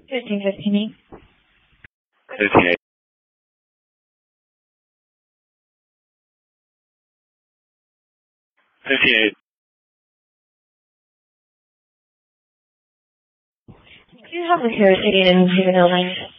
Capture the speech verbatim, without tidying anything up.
fifteen fifteen. fifteen eight. fifteen eight. Do you have the code eighty and juvenile line?